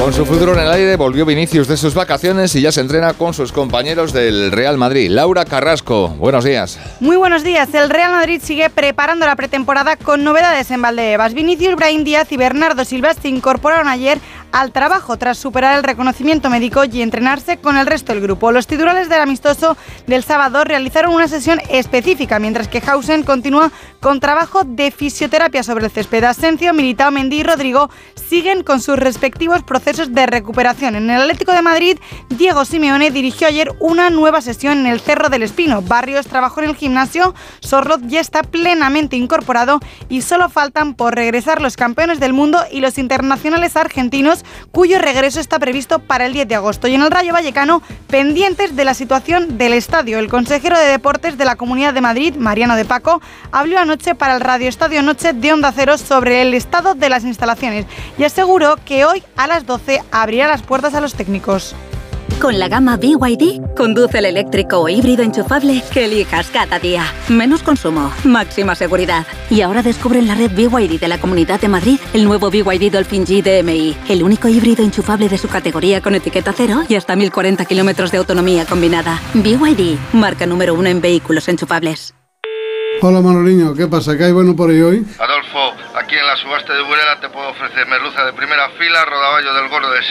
Con su futuro en el aire volvió Vinicius de sus vacaciones y ya se entrena con sus compañeros del Real Madrid. Laura Carrasco, buenos días. Muy buenos días. El Real Madrid sigue preparando la pretemporada con novedades en Valdebebas. Vinicius, Brahim Díaz y Bernardo Silva se incorporaron ayer al trabajo tras superar el reconocimiento médico y entrenarse con el resto del grupo. Los titulares del amistoso del sábado realizaron una sesión específica, mientras que Hausen continúa con trabajo de fisioterapia sobre el césped. Asensio, Militao, Mendy y Rodrigo siguen con sus respectivos procesos de recuperación. En el Atlético de Madrid, Diego Simeone dirigió ayer una nueva sesión en el Cerro del Espino. Barrios trabajó en el gimnasio, Sorloth ya está plenamente incorporado y solo faltan por regresar los campeones del mundo y los internacionales argentinos, cuyo regreso está previsto para el 10 de agosto. Y en el Rayo Vallecano, pendientes de la situación del estadio. El consejero de Deportes de la Comunidad de Madrid, Mariano de Paco, habló anoche para el Radio Estadio Noche de Onda Cero sobre el estado de las instalaciones y aseguró que hoy a las 12 abrirá las puertas a los técnicos. Con la gama BYD, conduce el eléctrico o híbrido enchufable que elijas cada día. Menos consumo, máxima seguridad. Y ahora descubre en la red BYD de la Comunidad de Madrid el nuevo BYD Dolphin G DMI, el único híbrido enchufable de su categoría con etiqueta cero y hasta 1040 kilómetros de autonomía combinada. BYD, marca número 1 en vehículos enchufables. Hola Manoliño, ¿qué pasa? ¿Qué hay bueno por ahí hoy? Adolfo, aquí en la subasta de Burela te puedo ofrecer merluza de primera fila, rodaballo del gordo de